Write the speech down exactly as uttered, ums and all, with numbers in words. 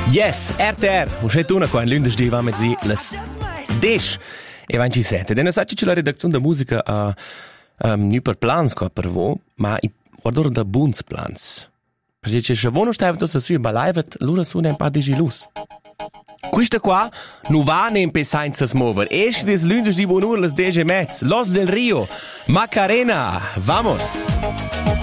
Yes, R T R. Usce tu una qua in lunedì va mezzi las dish e ventisette. Dena sa che la redazione da musica a um, nu per plans qua per vo, ma i guardor da buns plans. Perché c'è se vono stava tutto su balaivet, lura su un pa di luz. Questa qua nu va ne empezar in ses mover. Esce des lunedì di buonur las dieci e mezz. Los del Rio. Macarena. Vamos.